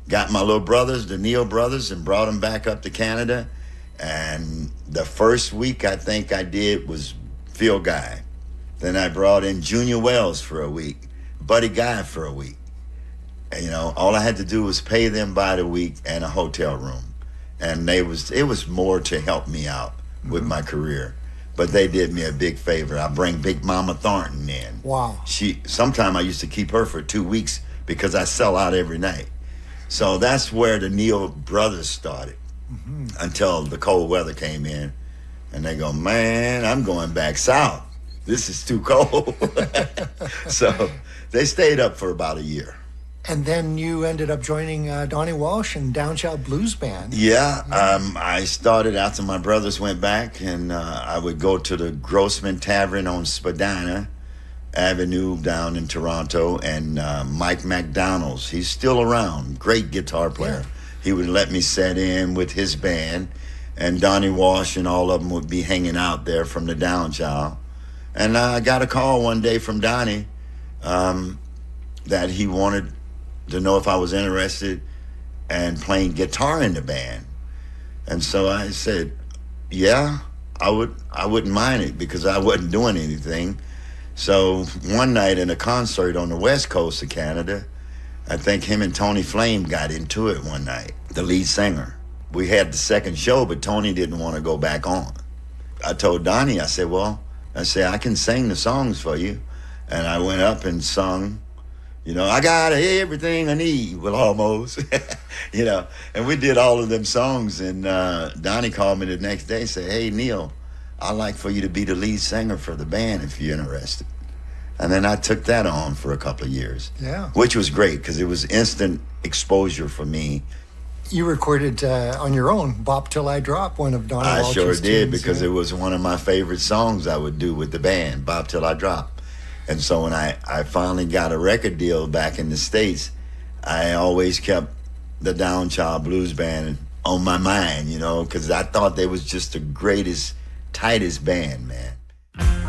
got my little brothers, the Neal brothers, and brought them back up to Canada. And the first week I think I did was Phil Guy. Then I brought in Junior Wells for a week, Buddy Guy for a week. And, you know, all I had to do was pay them by the week and a hotel room. And it was more to help me out with my career. But they did me a big favor. I bring Big Mama Thornton in. Wow. Sometime I used to keep her for 2 weeks because I sell out every night. So that's where the Neal brothers started until the cold weather came in. And they go, man, I'm going back south. This is too cold. So they stayed up for about a year. And then you ended up joining Donnie Walsh and Downchild Blues Band. Yeah, I started after my brothers went back, and I would go to the Grossman Tavern on Spadina Avenue down in Toronto, and Mike McDonald's, he's still around, great guitar player. Yeah. He would let me set in with his band, and Donnie Walsh and all of them would be hanging out there from the Downchild. And I got a call one day from Donnie that he wanted to know if I was interested in playing guitar in the band. And so I said, yeah, I wouldn't mind it because I wasn't doing anything. So one night in a concert on the west coast of Canada, I think him and Tony Flame got into it one night, the lead singer. We had the second show, but Tony didn't want to go back on. I told Donnie, I said, I can sing the songs for you. And I went up and sung, you know, I got everything I need, well, almost, you know. And we did all of them songs, and Donnie called me the next day and said, hey, Neal, I'd like for you to be the lead singer for the band if you're interested. And then I took that on for a couple of years, which was great because it was instant exposure for me. You recorded on your own, Bop Till I Drop, one of Donnie Walsh's tunes. I sure did, tunes, because it was one of my favorite songs I would do with the band, Bop Till I Drop. And so when I finally got a record deal back in the States, I always kept the Downchild Blues Band on my mind, you know, because I thought they was just the greatest, tightest band, man.